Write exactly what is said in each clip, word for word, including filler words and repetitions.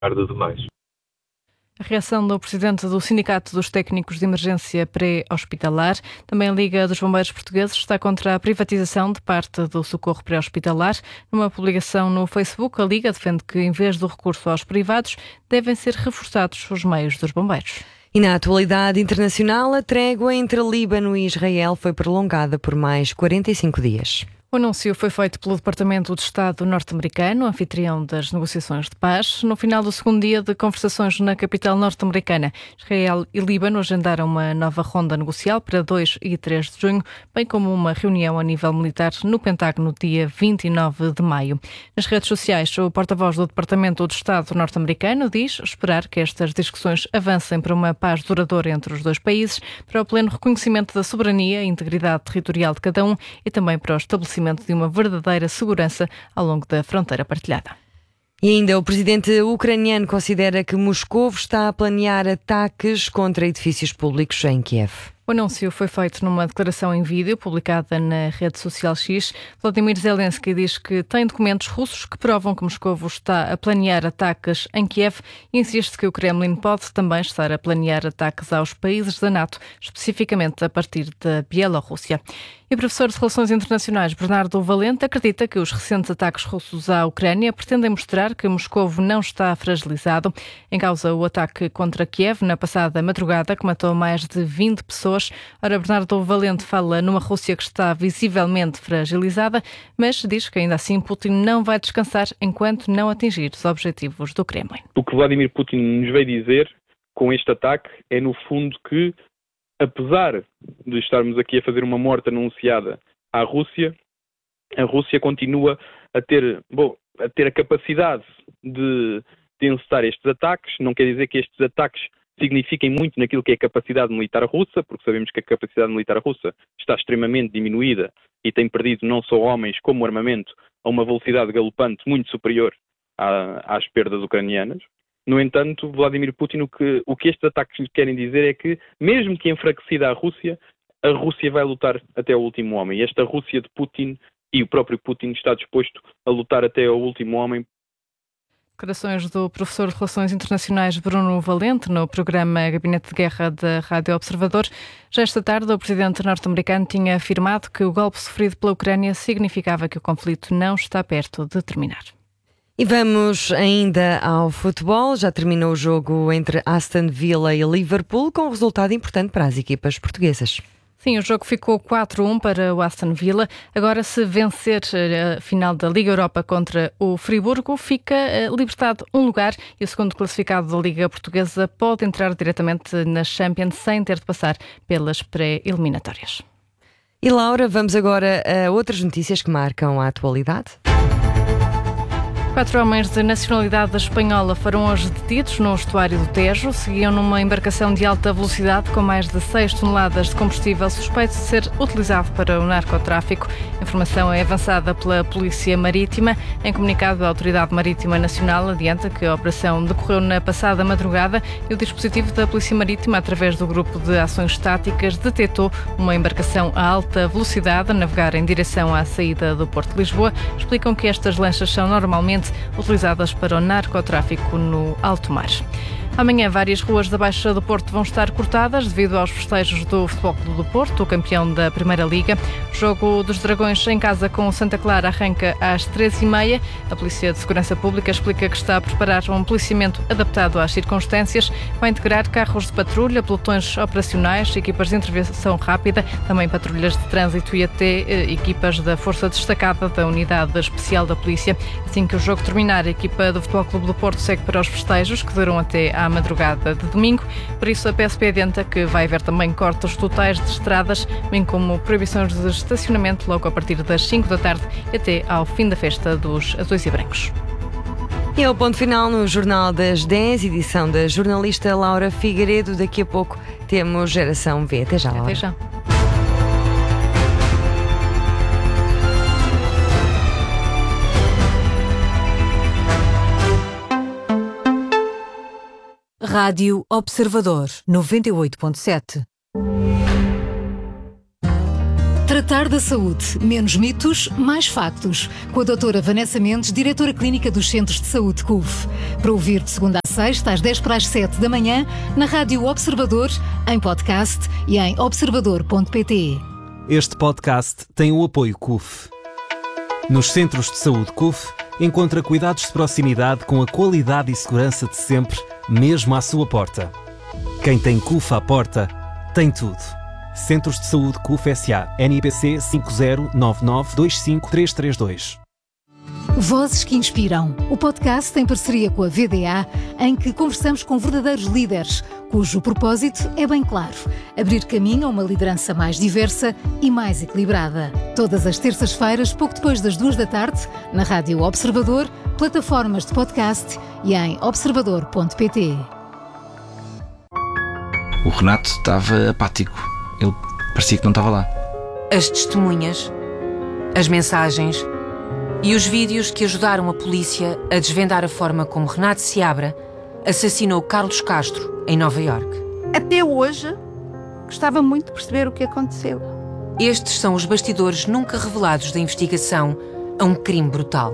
tarde demais. A reação do presidente do Sindicato dos Técnicos de Emergência Pré-Hospitalar, também a Liga dos Bombeiros Portugueses, está contra a privatização de parte do socorro pré-hospitalar. Numa publicação no Facebook, a Liga defende que, em vez do recurso aos privados, devem ser reforçados os meios dos bombeiros. E na atualidade internacional, a trégua entre Líbano e Israel foi prolongada por mais quarenta e cinco dias. O anúncio foi feito pelo Departamento de Estado norte-americano, anfitrião das negociações de paz. No final do segundo dia de conversações na capital norte-americana, Israel e Líbano agendaram uma nova ronda negocial para dois e três de junho, bem como uma reunião a nível militar no Pentágono dia vinte e nove de maio. Nas redes sociais, o porta-voz do Departamento de Estado norte-americano diz esperar que estas discussões avancem para uma paz duradoura entre os dois países, para o pleno reconhecimento da soberania e integridade territorial de cada um e também para o estabelecimento de uma verdadeira segurança ao longo da fronteira partilhada. E ainda o presidente ucraniano considera que Moscou está a planear ataques contra edifícios públicos em Kiev. O anúncio foi feito numa declaração em vídeo publicada na rede social X. Vladimir Zelensky diz que tem documentos russos que provam que Moscou está a planear ataques em Kiev e insiste que o Kremlin pode também estar a planear ataques aos países da NATO, especificamente a partir da Bielorrússia. E o professor de Relações Internacionais Bernardo Valente acredita que os recentes ataques russos à Ucrânia pretendem mostrar que Moscou não está fragilizado. Em causa o ataque contra Kiev na passada madrugada, que matou mais de vinte pessoas. Ora, Bernardo Valente fala numa Rússia que está visivelmente fragilizada, mas diz que ainda assim Putin não vai descansar enquanto não atingir os objetivos do Kremlin. O que Vladimir Putin nos veio dizer com este ataque é, no fundo, que apesar de estarmos aqui a fazer uma morte anunciada à Rússia, a Rússia continua a ter, bom, a ter a capacidade de, de encetar estes ataques. Não quer dizer que estes ataques signifiquem muito naquilo que é a capacidade militar russa, porque sabemos que a capacidade militar russa está extremamente diminuída e tem perdido não só homens como armamento a uma velocidade galopante muito superior à, às perdas ucranianas. No entanto, Vladimir Putin, o que, o que estes ataques querem dizer é que, mesmo que enfraquecida a Rússia, a Rússia vai lutar até o último homem. E esta Rússia de Putin e o próprio Putin está disposto a lutar até o último homem. Declarações do professor de Relações Internacionais Bruno Valente no programa Gabinete de Guerra da Rádio Observador. Já esta tarde, o presidente norte-americano tinha afirmado que o golpe sofrido pela Ucrânia significava que o conflito não está perto de terminar. E vamos ainda ao futebol. Já terminou o jogo entre Aston Villa e Liverpool, com um resultado importante para as equipas portuguesas. Sim, o jogo ficou quatro a um para o Aston Villa. Agora, se vencer a final da Liga Europa contra o Friburgo, fica libertado um lugar e o segundo classificado da Liga Portuguesa pode entrar diretamente na Champions sem ter de passar pelas pré-eliminatórias. E Laura, vamos agora a outras notícias que marcam a atualidade. Quatro homens de nacionalidade espanhola foram hoje detidos no estuário do Tejo. Seguiam numa embarcação de alta velocidade com mais de seis toneladas de combustível suspeito de ser utilizado para o narcotráfico. A informação é avançada pela Polícia Marítima. Em comunicado, a Autoridade Marítima Nacional adianta que a operação decorreu na passada madrugada e o dispositivo da Polícia Marítima, através do Grupo de Ações Táticas, detectou uma embarcação a alta velocidade a navegar em direção à saída do Porto de Lisboa. Explicam que estas lanchas são normalmente utilizadas para o narcotráfico no alto mar. Amanhã, várias ruas da Baixa do Porto vão estar cortadas devido aos festejos do Futebol Clube do Porto, o campeão da Primeira Liga. O jogo dos Dragões em casa com o Santa Clara arranca às treze e meia. A Polícia de Segurança Pública explica que está a preparar um policiamento adaptado às circunstâncias. Vai integrar carros de patrulha, pelotões operacionais, equipas de intervenção rápida, também patrulhas de trânsito e até eh, equipas da Força Destacada da Unidade Especial da Polícia. Assim que o jogo terminar, a equipa do Futebol Clube do Porto segue para os festejos, que duram até à madrugada de domingo. Por isso, a P S P adianta que vai haver também cortes totais de estradas, bem como proibições de estacionamento logo a partir das cinco da tarde e até ao fim da festa dos Azuis e Brancos. E é o ponto final no Jornal das dez, edição da jornalista Laura Figueiredo. Daqui a pouco temos Geração V. Até já, Laura. Até já. Rádio Observador, noventa e oito ponto sete. Tratar da saúde. Menos mitos, mais factos. Com a doutora Vanessa Mendes, diretora clínica dos Centros de Saúde C U F. Para ouvir de segunda a sexta, às dez para as sete da manhã, na Rádio Observador, em podcast e em observador ponto pt. Este podcast tem o apoio C U F. Nos Centros de Saúde C U F, encontra cuidados de proximidade com a qualidade e segurança de sempre, mesmo à sua porta. Quem tem C U F à porta, tem tudo. Centros de Saúde C U F S A. N I P C cinco zero nove nove dois cinco três três dois. Vozes que Inspiram, o podcast em parceria com a V D A, em que conversamos com verdadeiros líderes, cujo propósito é bem claro: abrir caminho a uma liderança mais diversa e mais equilibrada. Todas as terças-feiras, pouco depois das duas da tarde, na Rádio Observador, plataformas de podcast e em observador ponto pt. O Renato estava apático. Ele parecia que não estava lá. As testemunhas, as mensagens e os vídeos que ajudaram a polícia a desvendar a forma como Renato Seabra assassinou Carlos Castro em Nova Iorque. Até hoje, gostava muito de perceber o que aconteceu. Estes são os bastidores nunca revelados da investigação a um crime brutal.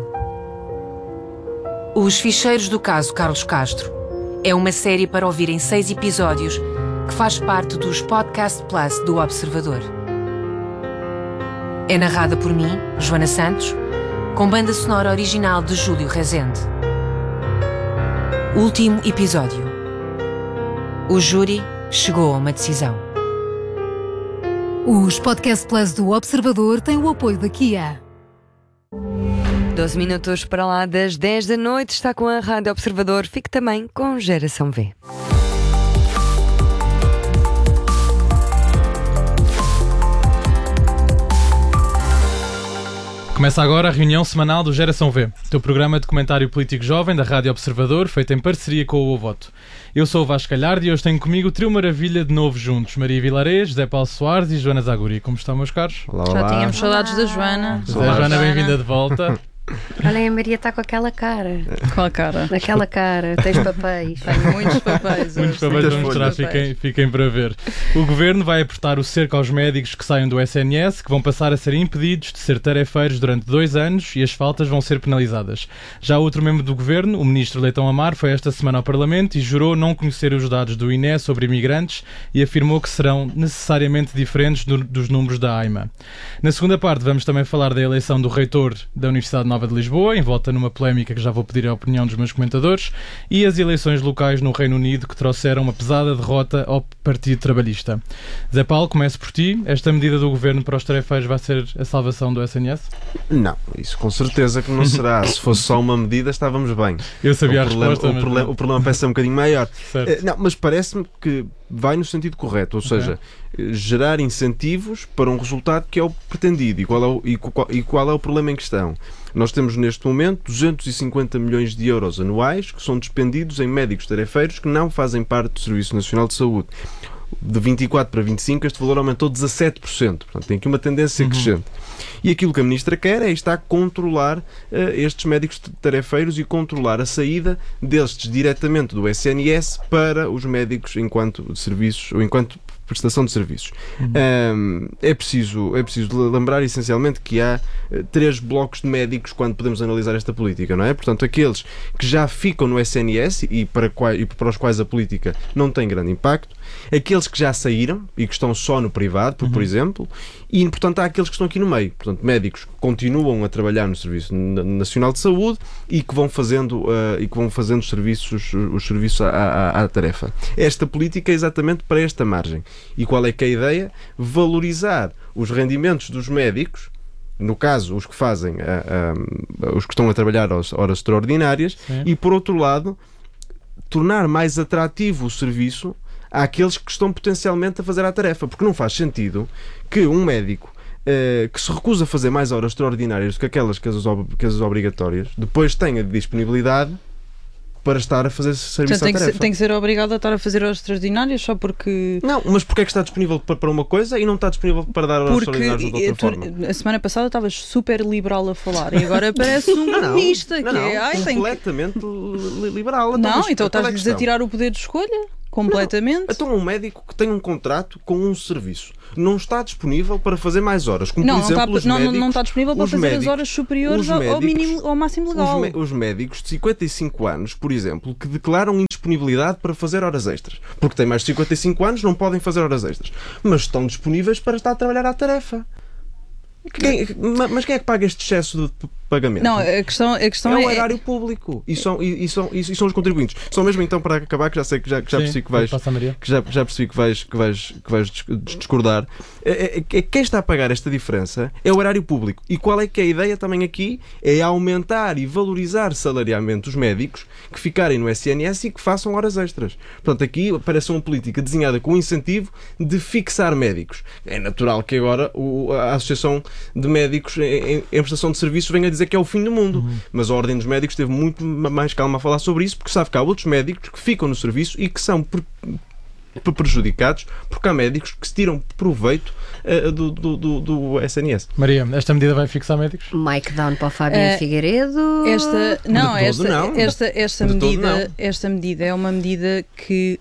Os Ficheiros do Caso Carlos Castro é uma série para ouvir em seis episódios que faz parte dos Podcast Plus do Observador. É narrada por mim, Joana Santos, com banda sonora original de Júlio Rezende. Último episódio. O júri chegou a uma decisão. Os Podcast Plus do Observador têm o apoio da Kia. doze minutos para lá das dez da noite, está com a Rádio Observador. Fique também com Geração V. Começa agora a reunião semanal do Geração V, teu programa de comentário político jovem da Rádio Observador, feito em parceria com o O Voto. Eu sou o Vasco Galhardo e hoje tenho comigo o trio maravilha de novo juntos: Maria Vilarês, José Paulo Soares e Joana Zaguri. Como estão, meus caros? Olá, olá. Já tínhamos saudades da Joana. Olá, Joana, bem-vinda de volta. Olha, a Maria está com aquela cara. Qual cara? Aquela cara, tens papéis. Tenho muitos papéis. Muitos papéis para mostrar, fiquem, fiquem para ver. O Governo vai apertar o cerco aos médicos que saiam do S N S, que vão passar a ser impedidos de ser tarefeiros durante dois anos e as faltas vão ser penalizadas. Já outro membro do Governo, o Ministro Leitão Amar, foi esta semana ao Parlamento e jurou não conhecer os dados do I N E sobre imigrantes e afirmou que serão necessariamente diferentes do, dos números da AIMA. Na segunda parte vamos também falar da eleição do reitor da Universidade Nova de Lisboa, envolta numa polémica que já vou pedir a opinião dos meus comentadores, e as eleições locais no Reino Unido, que trouxeram uma pesada derrota ao Partido Trabalhista. Zé Paulo, começo por ti. Esta medida do Governo para os tarefeiros vai ser a salvação do S N S? Não, isso com certeza que não será. Se fosse só uma medida, estávamos bem. Eu sabia o a problema, resposta. o, mas problema, não. o problema parece ser um bocadinho maior. Certo. Não, mas parece-me que vai no sentido correto, ou Okay. seja, gerar incentivos para um resultado que é o pretendido. E qual é o, e qual, e qual é o problema em questão? Nós temos neste momento duzentos e cinquenta milhões de euros anuais que são despendidos em médicos tarefeiros que não fazem parte do Serviço Nacional de Saúde. De vinte e quatro para vinte e cinco este valor aumentou dezassete por cento. Portanto, tem aqui uma tendência Uhum. crescente. E aquilo que a Ministra quer é estar a controlar uh, estes médicos tarefeiros e controlar a saída destes diretamente do S N S para os médicos enquanto serviços ou enquanto prestação de serviços. Uhum. Um, é, preciso, é preciso lembrar essencialmente que há uh, três blocos de médicos quando podemos analisar esta política, não é? Portanto, aqueles que já ficam no S N S e para, qual, e para os quais a política não tem grande impacto, aqueles que já saíram e que estão só no privado, por, uhum. por exemplo, e, portanto, há aqueles que estão aqui no meio. Portanto, médicos que continuam a trabalhar no Serviço Nacional de Saúde e que vão fazendo, uh, e que vão fazendo os serviços, os serviços à, à, à tarefa. Esta política é exatamente para esta margem. E qual é que é a ideia? Valorizar os rendimentos dos médicos, no caso, os que fazem, uh, uh, os que estão a trabalhar horas, horas extraordinárias, Sim. e, por outro lado, tornar mais atrativo o serviço àqueles que estão potencialmente a fazer a tarefa, porque não faz sentido que um médico uh, que se recusa a fazer mais horas extraordinárias do que aquelas que as, ob- que as obrigatórias, depois tenha disponibilidade para estar a fazer serviço Portanto, à tarefa. Tem que, ser, tem que ser obrigado a estar a fazer horas extraordinárias só porque... Não, mas porque é que está disponível para, para uma coisa e não está disponível para dar horas porque extraordinárias de outra tu, forma? A semana passada estavas super liberal a falar e agora parece um não, comunista. Não, que não, é, ai, completamente tem que... liberal. Não, mas então qual é a estás-lhes a questão? tirar o poder de escolha? completamente. Não. Então um médico que tem um contrato com um serviço não está disponível para fazer mais horas, como não, por exemplo não está, os não, médicos, não está disponível para fazer médicos, as horas superiores médicos, ao, mínimo, ao máximo legal. Os, os médicos de cinquenta e cinco anos, por exemplo, que declaram indisponibilidade para fazer horas extras, porque têm mais de cinquenta e cinco anos, não podem fazer horas extras, mas estão disponíveis para estar a trabalhar à tarefa. Quem, mas quem é que paga este excesso de pagamento? Não, a questão, a questão é é o erário público e são, e, e, são, e são os contribuintes. Só mesmo então para acabar, que já sei que já, que já Sim, percebi que vais, que já, já percebi que vais, que vais, que vais discordar. É, é, é, quem está a pagar esta diferença é o erário público. E qual é que é a ideia também aqui? É aumentar e valorizar salarialmente os médicos que ficarem no S N S e que façam horas extras. Portanto, aqui parece uma política desenhada com o incentivo de fixar médicos. É natural que agora o, a Associação de Médicos em, em prestação de serviços venha a dizer que é o fim do mundo. Uhum. Mas a Ordem dos Médicos teve muito mais calma a falar sobre isso, porque sabe que há outros médicos que ficam no serviço e que são pre prejudicados porque há médicos que se tiram proveito uh, do, do, do, do S N S. Maria, esta medida vai fixar médicos? Mic down para o Fábio uh, Figueiredo. Esta, não, de esta, não. esta, esta, medida, esta medida é uma medida que,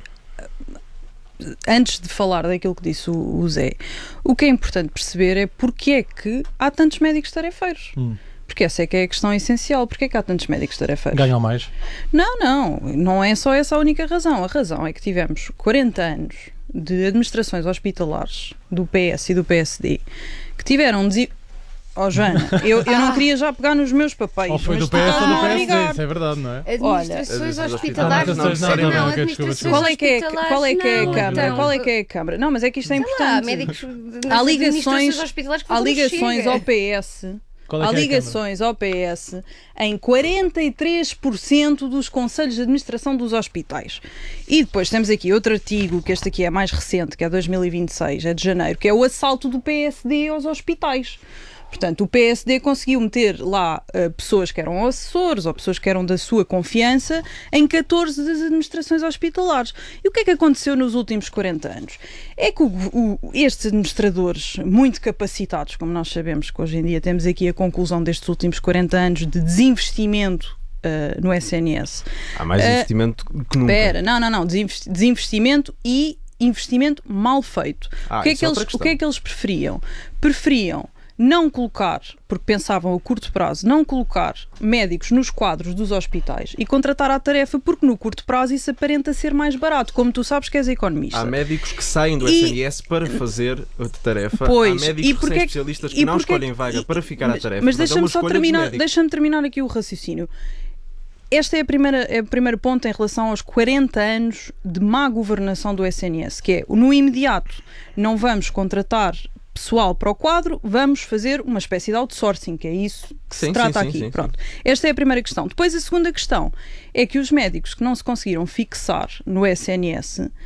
antes de falar daquilo que disse o, o Zé, o que é importante perceber é porque é que há tantos médicos tarefeiros. Hum. Porque essa é que é a questão essencial. Porque é que há tantos médicos tarefeiros? Ganham mais? Não, não. Não é só essa a única razão. A razão é que tivemos quarenta anos de administrações hospitalares do P S e do P S D que tiveram... Oh, Joana, eu, eu não queria já pegar nos meus papéis. Ou foi do P S ou do P S D, isso é verdade, não é? Administrações Olha, hospitalares. Não, não, não, não, administrações qual é que é, hospitalares. qual é que é a não, Câmara? então, Qual é que é a Câmara? Não, mas é que isto é importante. Lá, médicos há ligações, hospitalares que há ligações ao P S. Qual é há que é ligações ao P S em quarenta e três por cento dos conselhos de administração dos hospitais. E depois temos aqui outro artigo, que este aqui é mais recente, que é dois mil e vinte e seis, é de janeiro, que é o assalto do P S D aos hospitais. Portanto, o P S D conseguiu meter lá uh, pessoas que eram assessores ou pessoas que eram da sua confiança em catorze das administrações hospitalares. E o que é que aconteceu nos últimos quarenta anos? É que o, o, estes administradores muito capacitados, como nós sabemos que hoje em dia temos aqui a conclusão destes últimos quarenta anos de desinvestimento uh, no S N S. Há mais uh, investimento que nunca. Espera, não, não, não. Desinvesti desinvestimento e investimento mal feito. Ah, o, que é que eles, o que é que eles preferiam? Preferiam não colocar, porque pensavam a curto prazo, não colocar médicos nos quadros dos hospitais e contratar à tarefa, porque no curto prazo isso aparenta ser mais barato, como tu sabes que és economista. Há médicos que saem do e, S N S para fazer a tarefa, pois, há médicos e porque, que são especialistas que não escolhem vaga e, para ficar mas, à tarefa. Mas deixa-me só terminar, de deixa-me terminar aqui o raciocínio. Este é, a primeira, é o primeiro ponto em relação aos quarenta anos de má governação do S N S, que é, no imediato, não vamos contratar pessoal para o quadro, vamos fazer uma espécie de outsourcing, que é isso que sim, se trata sim, aqui. Sim, Pronto. Sim. Esta é a primeira questão. Depois, a segunda questão é que os médicos que não se conseguiram fixar no S N S uh,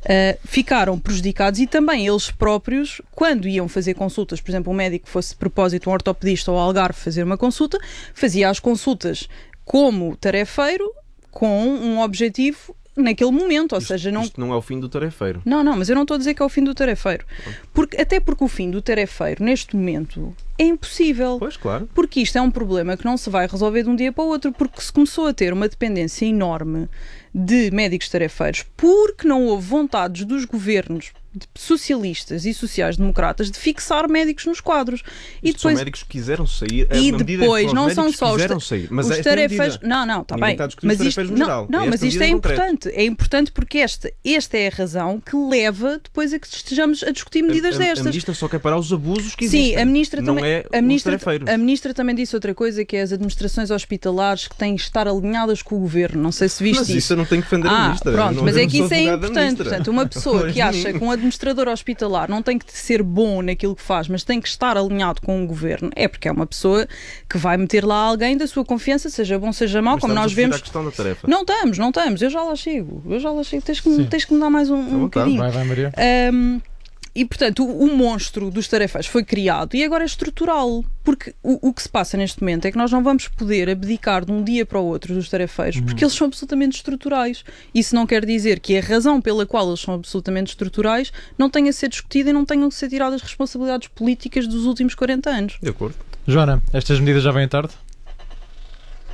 ficaram prejudicados e também eles próprios, quando iam fazer consultas, por exemplo, um médico que fosse de propósito um ortopedista ou Algarve fazer uma consulta, fazia as consultas como tarefeiro com um objetivo naquele momento, ou isto, seja, não... Isto não é o fim do tarefeiro. Não, não, mas eu não estou a dizer que é o fim do tarefeiro. Porque, até porque o fim do tarefeiro, neste momento, é impossível. Pois, claro. Porque isto é um problema que não se vai resolver de um dia para o outro, porque se começou a ter uma dependência enorme de médicos tarefeiros, porque não houve vontades dos governos socialistas e sociais-democratas de fixar médicos nos quadros. E depois, são médicos que quiseram sair. E depois, não são só os, sair, mas os tarefeiros. Não, não, está bem. Mas isto, não, não, mas isto é importante. É importante porque esta, esta é a razão que leva depois a que estejamos a discutir medidas a, a, destas. A ministra só quer parar os abusos que existem. Sim, a ministra não também. É a, ministra, tarefeiros. a ministra também disse outra coisa, que é as administrações hospitalares que têm que estar alinhadas com o governo. Não sei se viste mas isso. isso eu não tenho que defender ah, a ministra. Pronto, mas é que isso é importante. Portanto, uma pessoa que acha que um administrador hospitalar não tem que ser bom naquilo que faz, mas tem que estar alinhado com o governo, é porque é uma pessoa que vai meter lá alguém da sua confiança, seja bom, seja mau, mas como nós vemos. A questão da tarefa. Não estamos, não estamos, eu já lá chego, eu já lá chego, tens que, tens que me dar mais um, um bocadinho. Vai, vai, Maria. Um, E, portanto, o, o monstro dos tarefeiros foi criado e agora é estrutural. Porque o, o que se passa neste momento é que nós não vamos poder abdicar de um dia para o outro dos tarefeiros, uhum. porque eles são absolutamente estruturais. Isso não quer dizer que a razão pela qual eles são absolutamente estruturais não tenha de ser discutida e não tenham de ser tiradas responsabilidades políticas dos últimos quarenta anos. De acordo. Joana, estas medidas já vêm tarde?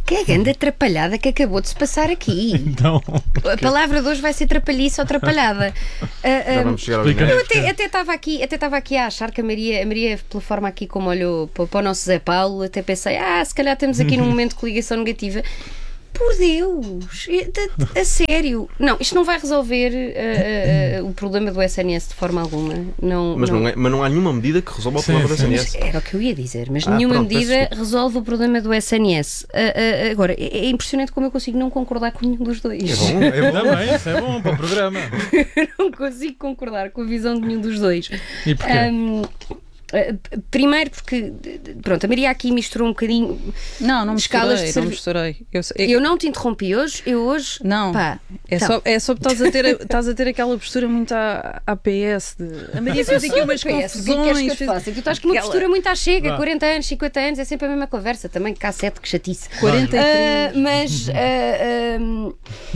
Que é a grande atrapalhada que acabou de se passar aqui. Então, a palavra de hoje vai ser trapalhice ou atrapalhada. Uh, Já vamos chegar ao Explica. eu até até estava aqui, até estava aqui a achar que a Maria, a Maria, pela forma aqui como olhou para, para o nosso Zé Paulo, até pensei, ah, se calhar estamos aqui num momento de coligação negativa. Por Deus, a, a sério. Não, isto não vai resolver uh, uh, uh, o problema do S N S de forma alguma. Não, Mas, não... não é, mas não há nenhuma medida que resolva o problema do S N S. Era o que eu ia dizer, mas Ah, nenhuma pronto, medida peço resolve o problema do S N S. Uh, uh, agora, é, é impressionante como eu consigo não concordar com nenhum dos dois. É bom, é bom. também, isso é bom para o programa. Não consigo concordar com a visão de nenhum dos dois. E porquê? Um, Uh, primeiro porque, pronto, a Maria aqui misturou um bocadinho não, não escalas misturei, de servi- não misturei. Eu, eu, eu não te interrompi hoje, eu hoje não, pá, é, então. só, é só porque estás a ter, estás a ter aquela postura muito à, à P S de a Maria fez aqui umas P S, confusões. o que é que queres que eu te faça? Tu estás com uma aquela... postura muito à chega, Vá. quarenta anos, cinquenta anos, é sempre a mesma conversa, também cá sete, que chatice. quarenta e três Uh, mas uh, um,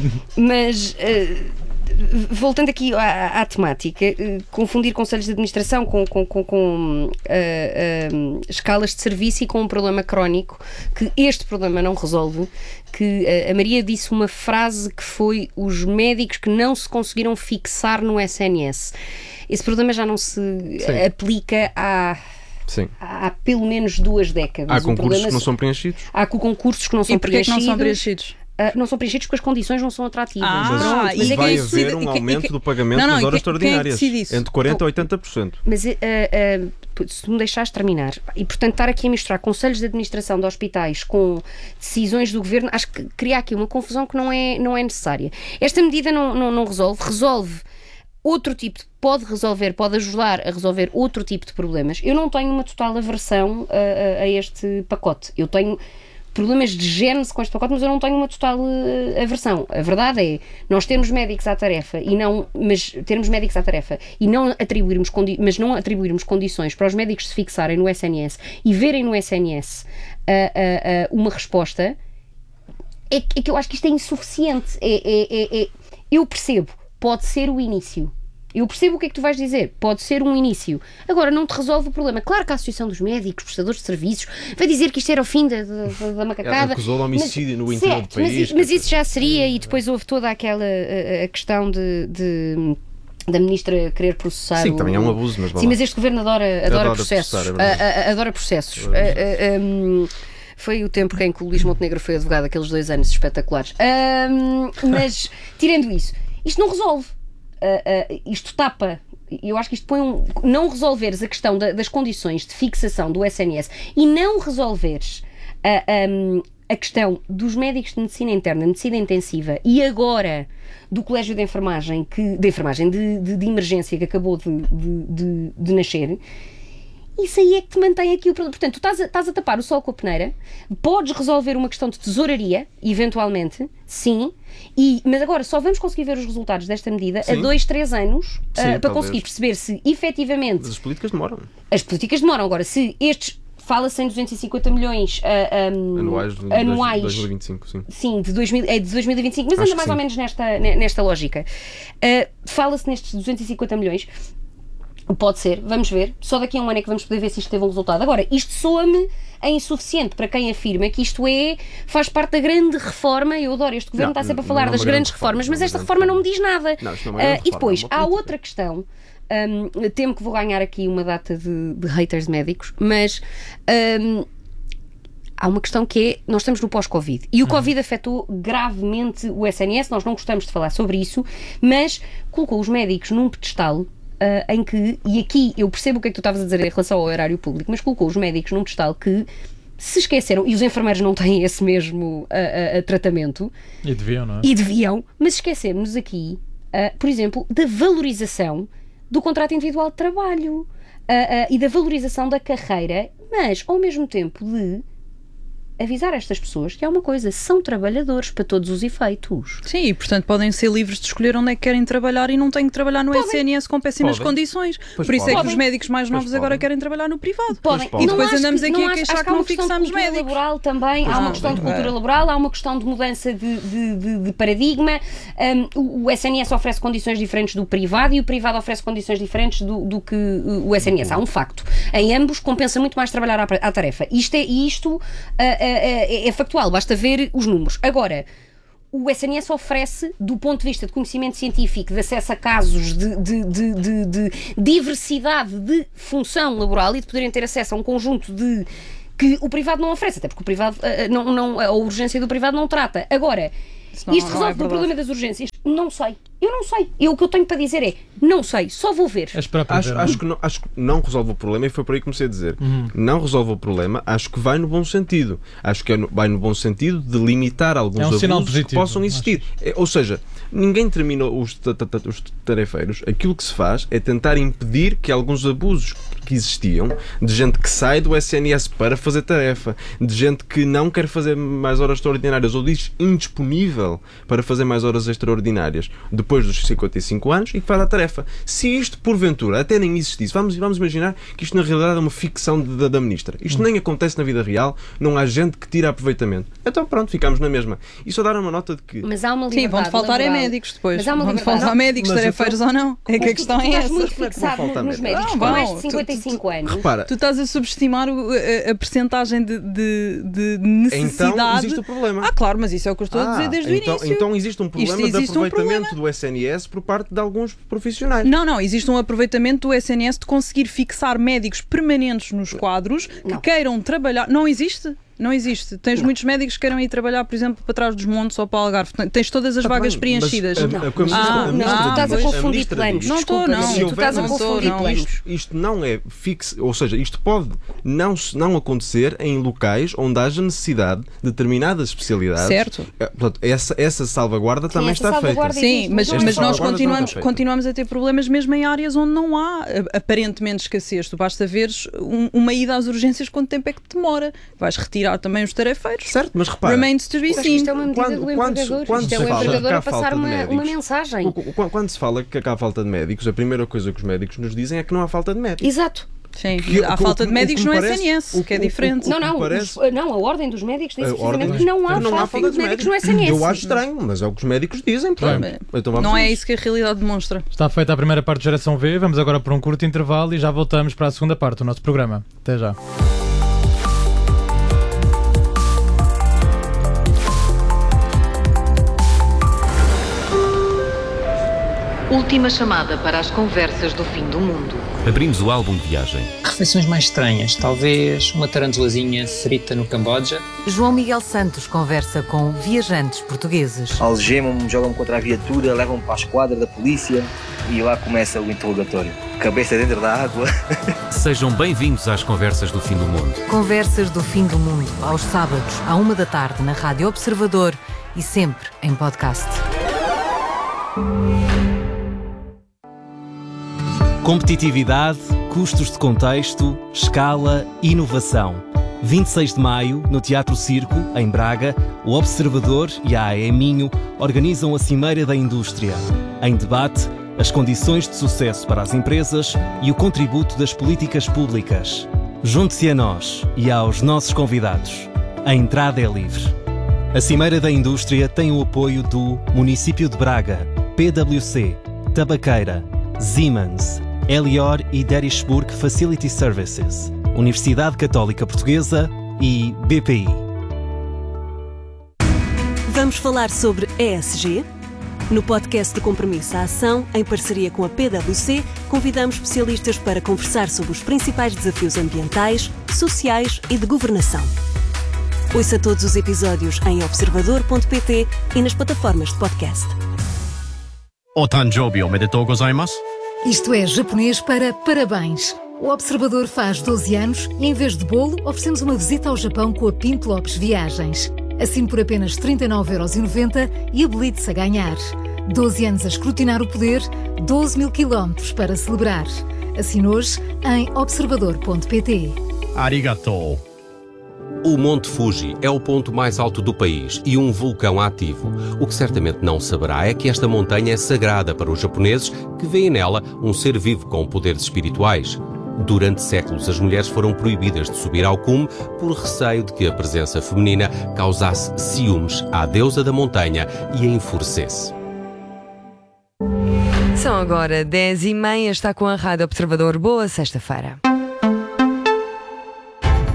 mas uh, voltando aqui à, à temática, uh, confundir conselhos de administração com, com, com, com uh, uh, escalas de serviço e com um problema crónico que este problema não resolve, que uh, a Maria disse uma frase que foi os médicos que não se conseguiram fixar no S N S. Esse problema já não se Sim. aplica há... Sim. Há pelo menos duas décadas. Há O concursos problema que não são preenchidos. Há concursos que não são E porquê é que preenchidos. não são preenchidos? Uh, não são preenchidos porque as condições não são atrativas. Ah, Pronto, mas mas é é que vai que isso- haver e um que- aumento e que- do pagamento Não, não, das e horas quem- quem é que extraordinárias. decide isso? Entre quarenta por cento e oitenta por cento. Mas uh, uh, se tu me deixares terminar, e portanto estar aqui a misturar conselhos de administração de hospitais com decisões do governo, acho que cria aqui uma confusão que não é, não é necessária. Esta medida não, não, não resolve, resolve outro tipo de, pode resolver, pode ajudar a resolver outro tipo de problemas. Eu não tenho uma total aversão a, a, a este pacote. Eu tenho problemas de gênese com este pacote, mas eu não tenho uma total uh, aversão. A verdade é, nós termos médicos à tarefa e não, mas termos médicos à tarefa e não atribuirmos, condi- mas não atribuirmos condições para os médicos se fixarem no S N S e verem no S N S uh, uh, uh, uma resposta, é que, é que eu acho que isto é insuficiente. É, é, é, é, eu percebo, pode ser o início. Eu percebo o que é que tu vais dizer. Pode ser um início. Agora, não te resolve o problema. Claro que a Associação dos Médicos, prestadores de serviços, vai dizer que isto era o fim da, da, da macacada. Acusou de homicídio no Mas- interior certo, do país. Mas, mas isso já seria, e depois houve toda aquela a, a questão de... de da ministra querer processar. Sim, o... também é um abuso, mas vá Sim, lá. mas este governo adora, adora, Adora processos. processar, é verdade. A- a- adora processos. A- a- um, foi o tempo em que o Luís Montenegro foi advogado, aqueles dois anos espetaculares. Um, mas, tirando isso, isto não resolve. Uh, uh, isto tapa. Eu acho que isto põe um. Não resolveres a questão da, das condições de fixação do S N S e não resolveres a, um, a questão dos médicos de medicina interna, medicina intensiva e agora do Colégio de Enfermagem, que, de enfermagem de, de, de emergência que acabou de, de, de, de nascer. Isso aí é que te mantém aqui o problema. Portanto, tu estás a, estás a tapar o sol com a peneira, podes resolver uma questão de tesouraria, eventualmente, sim, e, mas agora só vamos conseguir ver os resultados desta medida Sim. a dois, três anos Sim, uh, para talvez. conseguir perceber se efetivamente Mas as políticas demoram. as políticas demoram. Agora, se estes, fala-se em duzentos e cinquenta milhões uh, um, Anuais de anuais dois mil e vinte e cinco, sim. Sim, de, dois mil, é de dois mil e vinte e cinco, mas Acho anda que mais sim. ou menos nesta, ne- nesta lógica. Uh, fala-se nestes duzentos e cinquenta milhões. Pode ser, vamos ver. Só daqui a um ano é que vamos poder ver se isto teve um resultado. Agora, isto soa-me é insuficiente para quem afirma que isto é, faz parte da grande reforma. Eu adoro, este governo Não, está sempre a não falar é uma das grande grandes reforma, reformas, não é mas uma esta grande reforma não me diz nada. Não, isto não é uma Uh, grande e depois, reforma, é uma há política. outra questão. Um, temo que vou ganhar aqui uma data de, de haters médicos, mas um, há uma questão que é, nós estamos no pós-Covid e o Covid afetou gravemente o S N S, nós não gostamos de falar sobre isso, mas colocou os médicos num pedestal uh, em que, e aqui eu percebo o que é que tu estavas a dizer em relação ao horário público, mas colocou os médicos num pedestal que se esqueceram, e os enfermeiros não têm esse mesmo uh, uh, tratamento, E deviam, não é? e deviam, mas esquecemos aqui, uh, por exemplo, da valorização do contrato individual de trabalho uh, uh, e da valorização da carreira, mas ao mesmo tempo de avisar estas pessoas que há uma coisa, são trabalhadores para todos os efeitos. Sim, e portanto podem ser livres de escolher onde é que querem trabalhar e não têm que trabalhar no Podem. S N S com péssimas Podem. condições. Pois Por isso é que podem. os médicos mais Pois novos agora podem. querem trabalhar no privado. Podem. podem. E depois Não acho andamos que- aqui não a acho- queixar acho que há não uma questão de fixamos cultura médicos. laboral também, há uma Ah, questão de bem, cultura é. laboral, há uma questão de mudança de, de, de, de paradigma. Um, o, o S N S oferece condições diferentes do privado e o privado oferece condições diferentes do, do que o S N S. Há um facto. Em ambos compensa muito mais trabalhar à, à tarefa. Isto é, e isto uh, é, é factual, basta ver os números. Agora, o S N S oferece, do ponto de vista de conhecimento científico, de acesso a casos de, de, de, de, de diversidade de função laboral e de poderem ter acesso a um conjunto de que o privado não oferece, até porque o privado, não, não, a urgência do privado não trata. Agora, não, isto não resolve é o problema das urgências? Não sei. Eu não sei. Eu, o que eu tenho para dizer é, não sei, só vou ver. Acho, acho, que não, acho que não resolve o problema e foi por aí que comecei a dizer. Uhum. Não resolve o problema, acho que vai no bom sentido. Acho que é no, vai no bom sentido de limitar alguns é um abusos que possam existir. É, ou seja, ninguém termina os, os tarefeiros. Aquilo que se faz é tentar impedir que alguns abusos que existiam, de gente que sai do S N S para fazer tarefa, de gente que não quer fazer mais horas extraordinárias ou diz indisponível para fazer mais horas extraordinárias depois dos cinquenta e cinco anos e que faz a tarefa. Se isto, porventura, até nem existisse, vamos, vamos imaginar que isto na realidade é uma ficção de, de, da ministra. Isto hum. nem acontece na vida real, não há gente que tira aproveitamento. Então pronto, ficamos na mesma. E só dar uma nota de que... Mas há uma liberdade. Sim, vão-te faltar é médicos depois. Mas há uma vão faltar médicos, tarefeiros ou não. É que a questão é essa. Estás muito fixado nos, nos médicos, com mais de cinquenta e cinco anos. Repara, tu estás a subestimar o, a, a percentagem de, de, de necessidade. Então existe o problema. Ah, claro, mas isso é o que eu estou ah, a dizer desde então, o início. Então existe um problema existe de aproveitamento um problema. do S N S por parte de alguns profissionais. Não, não, existe um aproveitamento do S N S de conseguir fixar médicos permanentes nos quadros que não. queiram trabalhar. Não existe? Não existe. Tens não. muitos médicos que queiram ir trabalhar, por exemplo, para trás dos montes ou para o Algarve. Tens todas as tá vagas bem, preenchidas. A, a, a, a, ah, não, tu estás a confundir planos. Não estou, não. Tu estás a confundir planos. Isto, isto não é fixo, ou seja, isto pode não, não acontecer em locais onde haja necessidade de determinadas especialidades. Certo. Portanto, essa, essa salvaguarda Sim, também está feita. Sim, mas, mas nós continuamos, continuamos a ter problemas mesmo em áreas onde não há aparentemente escassez. Tu basta veres um, uma ida às urgências, quanto tempo é que demora. Vais retirar também os tarefeiros. Certo, mas repara. Remains to be seen. Isto é uma medida quando, do empregador. Quando isto é o empregador a passar uma, médicos, uma mensagem. Quando, quando se fala que há falta de médicos, a primeira coisa que os médicos nos dizem é que não há falta de médicos. Exato. Sim, que, há falta de médicos no S N S, o que é diferente. Não, não, parece... os, não, a ordem dos médicos diz precisamente que não há, não há falta de médicos no S N S. Eu acho estranho, mas é o que os médicos dizem. Então vamos não é isso que a realidade demonstra. Está feita a primeira parte de Geração V, vamos agora para um curto intervalo e já voltamos para a segunda parte do nosso programa. Até já. Última chamada para as conversas do fim do mundo. Abrimos o álbum de viagem. Refeições mais estranhas, talvez uma tarantulazinha frita no Camboja. João Miguel Santos conversa com viajantes portugueses. Algemam-me, jogam-me contra a viatura, levam-me para a esquadra da polícia e lá começa o interrogatório. Cabeça dentro da água. Sejam bem-vindos às conversas do fim do mundo. Conversas do fim do mundo, aos sábados, à uma da tarde, na Rádio Observador e sempre em podcast. Competitividade, custos de contexto, escala, inovação. vinte e seis de maio, no Teatro Circo, em Braga, o Observador e a A E Minho organizam a Cimeira da Indústria. Em debate, as condições de sucesso para as empresas e o contributo das políticas públicas. Junte-se a nós e aos nossos convidados. A entrada é livre. A Cimeira da Indústria tem o apoio do Município de Braga, P W C, Tabaqueira, Siemens, Elior e Derishburg Facility Services, Universidade Católica Portuguesa e B P I. Vamos falar sobre E S G? No podcast de Compromisso à Ação, em parceria com a P W C, convidamos especialistas para conversar sobre os principais desafios ambientais, sociais e de governação. Ouça todos os episódios em observador ponto pt e nas plataformas de podcast. Otanjobi omedetou gozaimasu. Isto é japonês para parabéns. O Observador faz doze anos e, em vez de bolo, oferecemos uma visita ao Japão com a Pinto Lopes Viagens. Assine por apenas trinta e nove euros e noventa centavos e habilite-se a ganhar. doze anos a escrutinar o poder, doze mil quilómetros para celebrar. Assine hoje em observador ponto pt. Arigatou. O Monte Fuji é o ponto mais alto do país e um vulcão ativo. O que certamente não saberá é que esta montanha é sagrada para os japoneses, que veem nela um ser vivo com poderes espirituais. Durante séculos, as mulheres foram proibidas de subir ao cume por receio de que a presença feminina causasse ciúmes à deusa da montanha e a enfurecesse. São agora dez e meia, está com a Rádio Observador. Boa sexta-feira. Vamos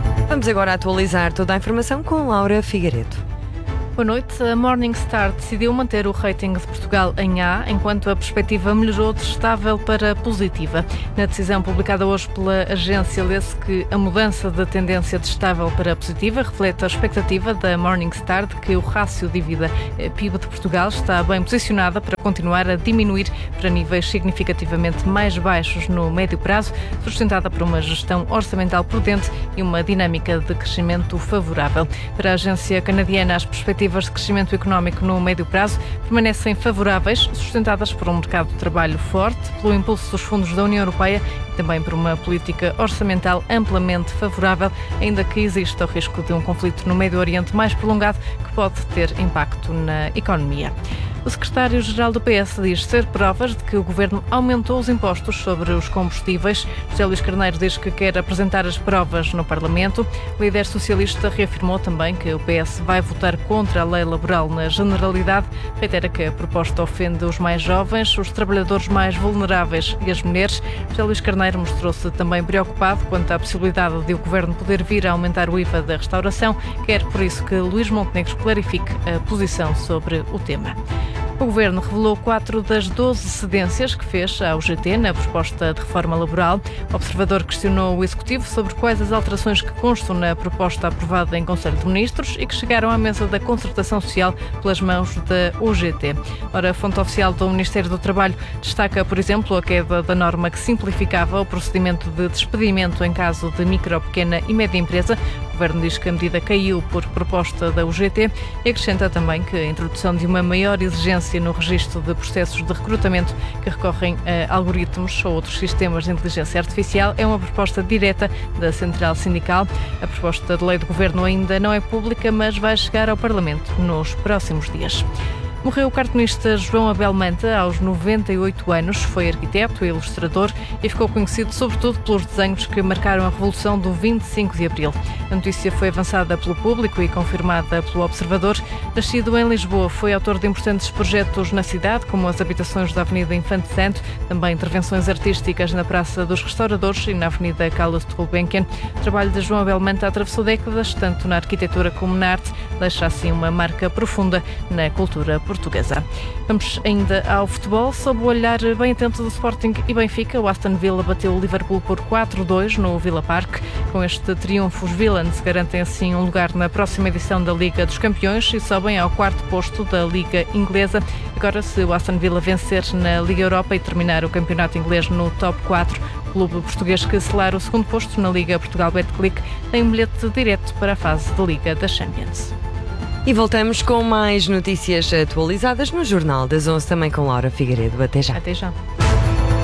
Vamos agora atualizar toda a informação com Laura Figueiredo. Boa noite. A Morningstar decidiu manter o rating de Portugal em A, enquanto a perspectiva melhorou de estável para positiva. Na decisão publicada hoje pela agência, lê-se que a mudança de tendência de estável para positiva reflete a expectativa da Morningstar de que o rácio dívida P I B de Portugal está bem posicionada para continuar a diminuir para níveis significativamente mais baixos no médio prazo, sustentada por uma gestão orçamental prudente e uma dinâmica de crescimento favorável. Para a agência canadiana, as perspectivas de crescimento económico no médio prazo permanecem favoráveis, sustentadas por um mercado de trabalho forte, pelo impulso dos fundos da União Europeia e também por uma política orçamental amplamente favorável, ainda que exista o risco de um conflito no Médio Oriente mais prolongado que pode ter impacto na economia. O secretário-geral do P S diz ser provas de que o governo aumentou os impostos sobre os combustíveis. José Luís Carneiro diz que quer apresentar as provas no Parlamento. O líder socialista reafirmou também que o P S vai votar contra a lei laboral na generalidade. Reitera que a proposta ofende os mais jovens, os trabalhadores mais vulneráveis e as mulheres. José Luís Carneiro mostrou-se também preocupado quanto à possibilidade de o governo poder vir a aumentar o I V A da restauração. Quer por isso que Luís Montenegro clarifique a posição sobre o tema. O Governo revelou quatro das doze cedências que fez à U G T na proposta de reforma laboral. O Observador questionou o Executivo sobre quais as alterações que constam na proposta aprovada em Conselho de Ministros e que chegaram à mesa da concertação social pelas mãos da U G T. Ora, a fonte oficial do Ministério do Trabalho destaca, por exemplo, a queda da norma que simplificava o procedimento de despedimento em caso de micro, pequena e média empresa. O Governo diz que a medida caiu por proposta da U G T e acrescenta também que a introdução de uma maior exigência no registro de processos de recrutamento que recorrem a algoritmos ou outros sistemas de inteligência artificial é uma proposta direta da Central Sindical. A proposta de lei do Governo ainda não é pública, mas vai chegar ao Parlamento nos próximos dias. Morreu o cartunista João Abel Manta aos noventa e oito anos, foi arquiteto e ilustrador e ficou conhecido sobretudo pelos desenhos que marcaram a Revolução do vinte e cinco de Abril. A notícia foi avançada pelo público e confirmada pelo Observador. Nascido em Lisboa, foi autor de importantes projetos na cidade, como as habitações da Avenida Infante Santo, também intervenções artísticas na Praça dos Restauradores e na Avenida Carlos de Gulbenkian. O trabalho de João Abel Manta atravessou décadas, tanto na arquitetura como na arte, deixa assim uma marca profunda na cultura portuguesa. portuguesa. Vamos ainda ao futebol. Sob o olhar bem atento do Sporting e Benfica, o Aston Villa bateu o Liverpool por quatro a dois no Villa Park. Com este triunfo, os Villains garantem assim um lugar na próxima edição da Liga dos Campeões e sobem ao quarto posto da Liga Inglesa. Agora, se o Aston Villa vencer na Liga Europa e terminar o campeonato inglês no top quatro, o clube português que selar o segundo posto na Liga Portugal Betclic tem um bilhete direto para a fase da Liga das Champions. E voltamos com mais notícias atualizadas no Jornal das onze, também com Laura Figueiredo. Até já. Até já.